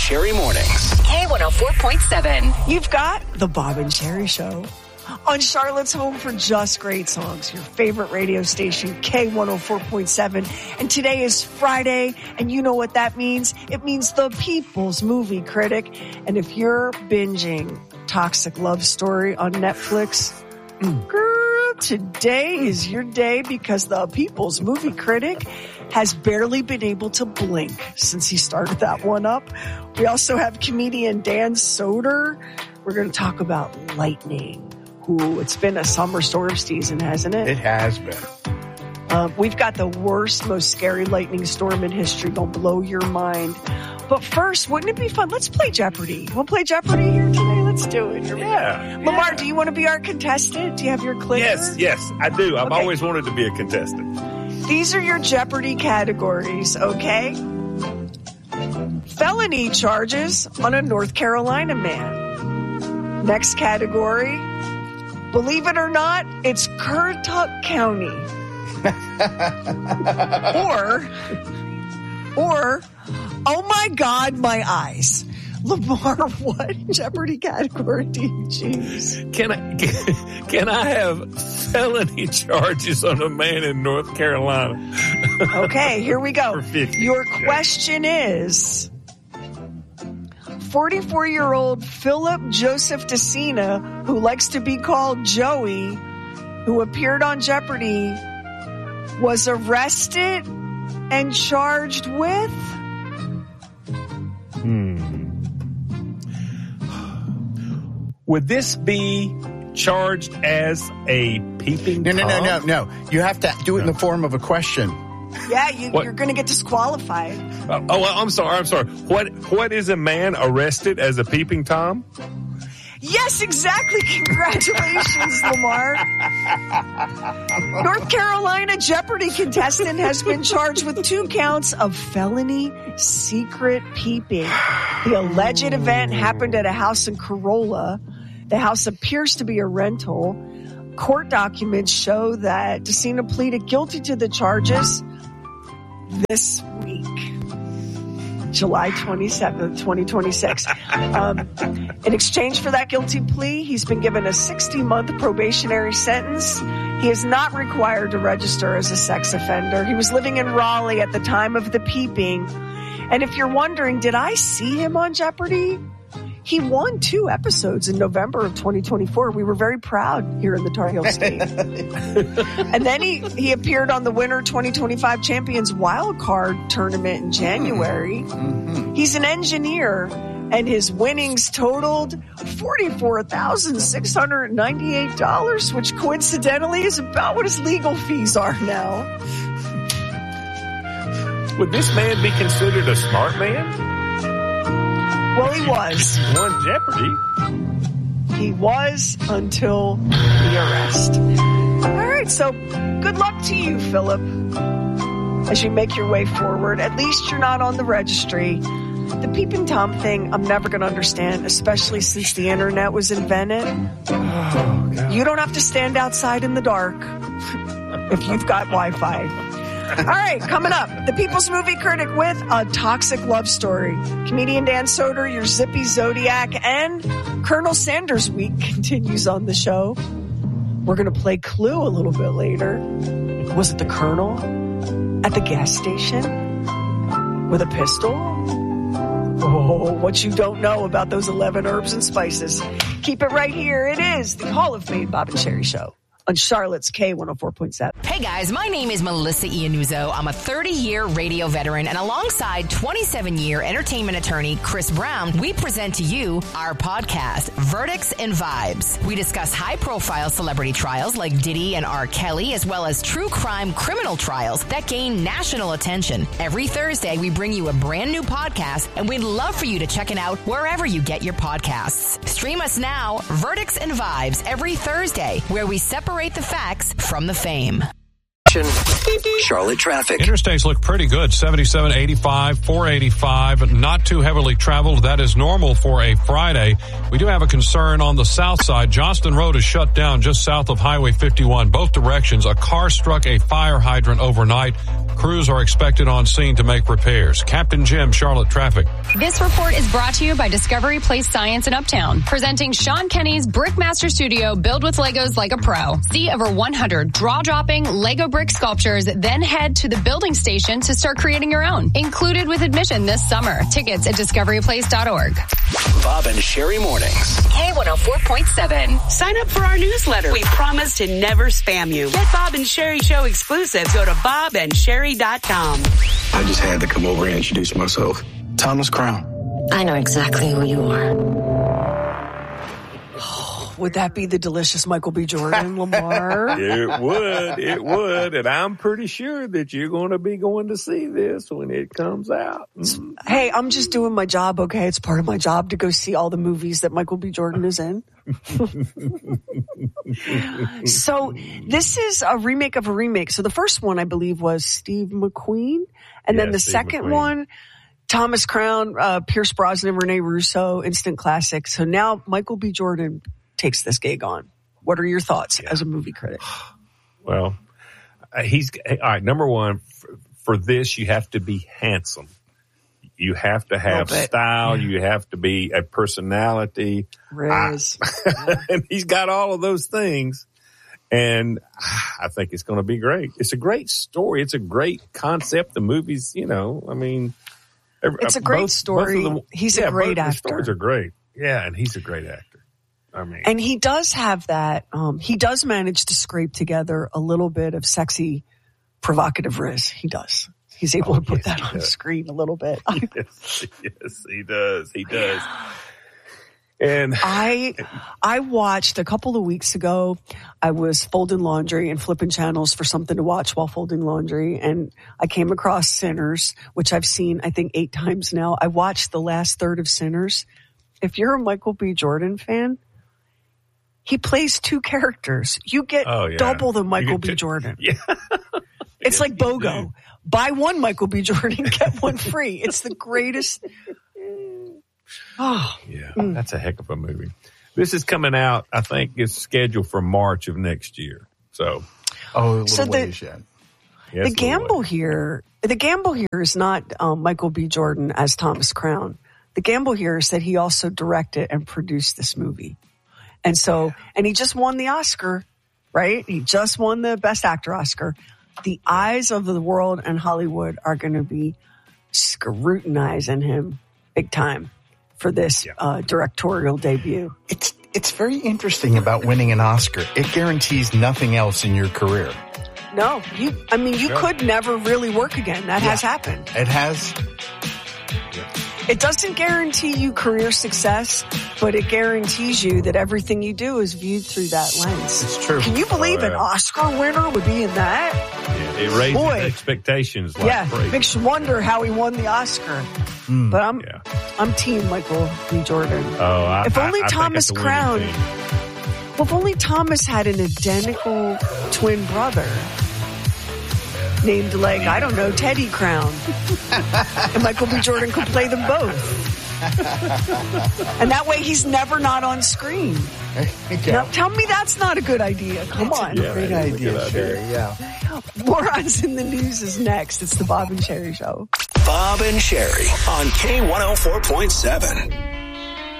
Sherry Mornings. K104.7. You've got the Bob and Sherry Show on Charlotte's home for just great songs, your favorite radio station, K104.7. And today is Friday, and you know what that means? It means the People's Movie Critic. And if you're binging Toxic Love Story on Netflix, girl, today is your day, because the People's Movie Critic has barely been able to blink since he started that one up. We also have comedian Dan Soder. We're going to talk about lightning. Ooh, it's been a summer storm season, hasn't it? It has been. We've got the worst, most scary lightning storm in history. Gonna blow your mind. But first, wouldn't it be fun? Let's play Jeopardy. We'll play Jeopardy here today. Let's do it. Yeah. Lamar, do you want to be our contestant? Do you have your clicker? Yes, I do. I've always wanted to be a contestant. These are your Jeopardy categories, okay? Felony charges on a North Carolina man. Next category, believe it or not, it's Currituck County. or, oh my God, my eyes. Lamar, what Jeopardy category do you choose? Can I have felony charges on a man in North Carolina? Okay, here we go. For 50. Your question is, 44-year-old Philip Joseph DeCina, who likes to be called Joey, who appeared on Jeopardy, was arrested and charged with? Would this be charged as a peeping Tom? No. You have to do it in the form of a question. Yeah, you're going to get disqualified. I'm sorry. What is a man arrested as a peeping Tom? Yes, exactly. Congratulations, Lamar. North Carolina Jeopardy contestant has been charged with 2 counts of felony secret peeping. The alleged event happened at a house in Corolla. The house appears to be a rental. Court documents show that DeCina pleaded guilty to the charges this week, July 27th, 2026. In exchange for that guilty plea, he's been given a 60-month probationary sentence. He is not required to register as a sex offender. He was living in Raleigh at the time of the peeping. And if you're wondering, did I see him on Jeopardy? He won 2 episodes in November of 2024. We were very proud here in the Tar Heel State. And then he appeared on the Winter 2025 Champions Wild Card Tournament in January. Mm-hmm. He's an engineer, and his winnings totaled $44,698, which coincidentally is about what his legal fees are now. Would this man be considered a smart man? Well, he was. He won Jeopardy. He was until the arrest. All right, so good luck to you, Philip, as you make your way forward. At least you're not on the registry. The peeping Tom thing, I'm never going to understand, especially since the internet was invented. Oh, God. You don't have to stand outside in the dark if you've got Wi-Fi. All right, coming up, the People's Movie Critic with a toxic love story. Comedian Dan Soder, your zippy Zodiac, and Colonel Sanders Week continues on the show. We're going to play Clue a little bit later. Was it the Colonel at the gas station with a pistol? Oh, what you don't know about those 11 herbs and spices. Keep it right here. It is the Hall of Fame Bob and Sherry Show on Charlotte's K104.7. Hey guys, my name is Melissa Iannuzzo. I'm a 30-year radio veteran, and alongside 27-year entertainment attorney Chris Brown, we present to you our podcast, Verdicts and Vibes. We discuss high-profile celebrity trials like Diddy and R. Kelly, as well as true crime criminal trials that gain national attention. Every Thursday, we bring you a brand new podcast, and we'd love for you to check it out wherever you get your podcasts. Stream us now, Verdicts and Vibes, every Thursday, where we separate the facts from the fame. Charlotte traffic. Interstates look pretty good. 77, 85, 485. Not too heavily traveled. That is normal for a Friday. We do have a concern on the south side. Johnston Road is shut down just south of Highway 51. Both directions. A car struck a fire hydrant overnight. Crews are expected on scene to make repairs. Captain Jim, Charlotte Traffic. This report is brought to you by Discovery Place Science in Uptown, presenting Sean Kenny's Brickmaster Studio, Build with Legos Like a Pro. See over 100 draw-dropping Lego brick sculptures, then head to the building station to start creating your own. Included with admission this summer. Tickets at discoveryplace.org. Bob and Sherry Mornings. K104.7. Sign up for our newsletter. We promise to never spam you. Get Bob and Sherry Show exclusives. Go to bobandsherry.com. I just had to come over and introduce myself. Thomas Crown. I know exactly who you are. Would that be the delicious Michael B. Jordan, Lamar? It would. And I'm pretty sure that you're going to be going to see this when it comes out. Hey, I'm just doing my job, okay? It's part of my job to go see all the movies that Michael B. Jordan is in. So this is a remake of a remake. So the first one, I believe, was Steve McQueen. And then the second one, Thomas Crown, Pierce Brosnan, Rene Russo, instant classic. So now Michael B. Jordan takes this gig on. What are your thoughts as a movie critic? Well, all right. Number one, for this, you have to be handsome. You have to have style. You have to be a personality. Riz. And he's got all of those things. And I think it's going to be great. It's a great story. It's a great concept. The movie's, it's a great story. He's a great actor. The stories are great. Yeah, and he's a great actor. And he does have that, he does manage to scrape together a little bit of sexy, provocative Riz. He does. He's able to put that on screen a little bit. Yes, he does. He does. And I watched a couple of weeks ago, I was folding laundry and flipping channels for something to watch while folding laundry. And I came across Sinners, which I've seen, I think, 8 times now. I watched the last third of Sinners. If you're a Michael B. Jordan fan, he plays 2 characters. You get double the Michael B. Jordan. Yeah. It's like BOGO. Buy one Michael B. Jordan, get one free. It's the greatest. Oh. Yeah, that's a heck of a movie. This is coming out, I think it's scheduled for March of next year. So, the gamble here is not Michael B. Jordan as Thomas Crown. The gamble here is that he also directed and produced this movie. And so, and he just won the Oscar, right? He just won the Best Actor Oscar. The eyes of the world and Hollywood are going to be scrutinizing him big time for this directorial debut. It's very interesting about winning an Oscar. It guarantees nothing else in your career. No, you could never really work again. That has happened. It has. It doesn't guarantee you career success, but it guarantees you that everything you do is viewed through that lens. It's true. Can you believe an Oscar winner would be in that? Yeah, it raises expectations like crazy. Makes you wonder how he won the Oscar. But I'm team Michael B. Jordan. Oh, if only Thomas Crown. Well, if only Thomas had an identical twin brother named, I don't know, Teddy Crown. And Michael B. Jordan could play them both. And that way he's never not on screen. Now, tell me that's not a good idea. Come on. Great idea, Sherry. Yeah. Morons in the News is next. It's the Bob and Sherry Show. Bob and Sherry on K104.7.